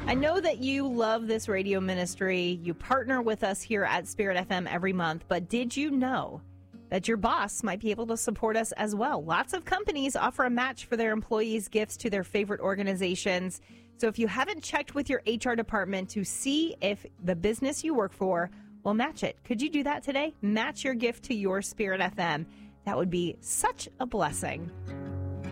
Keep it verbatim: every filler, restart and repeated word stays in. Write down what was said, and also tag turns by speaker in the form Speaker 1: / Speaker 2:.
Speaker 1: I know that you love this radio ministry. You partner with us here at Spirit F M every month, but did you know that your boss might be able to support us as well? Lots of companies offer a match for their employees' gifts to their favorite organizations. So if you haven't checked with your H R department to see if the business you work for will match it, could you do that today? Match your gift to your Spirit F M. That would be such a blessing.